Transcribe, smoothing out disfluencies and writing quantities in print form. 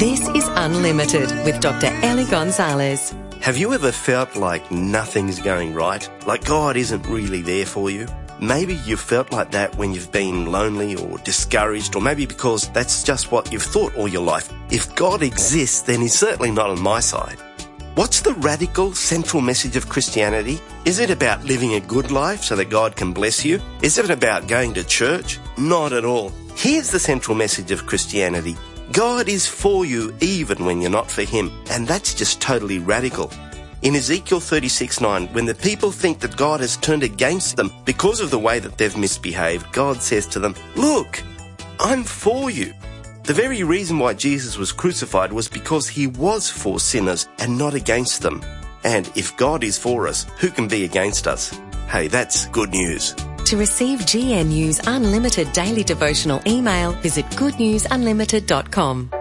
This is Unlimited with Dr. Ellie Gonzalez. Have you ever felt like nothing's going right? Like God isn't really there for you? Maybe you've felt like that when you've been lonely or discouraged, or maybe because that's just what you've thought all your life. If God exists, then He's certainly not on my side. What's the radical central message of Christianity? Is it about living a good life so that God can bless you? Is it about going to church? Not at all. Here's the central message of Christianity. God is for you even when you're not for Him, and that's just totally radical. In Ezekiel 36:9, when the people think that God has turned against them because of the way that they've misbehaved, God says to them, "Look, I'm for you." The very reason why Jesus was crucified was because He was for sinners and not against them. And if God is for us, who can be against us? Hey, that's good news. To receive GNU's Unlimited Daily Devotional email, visit goodnewsunlimited.com.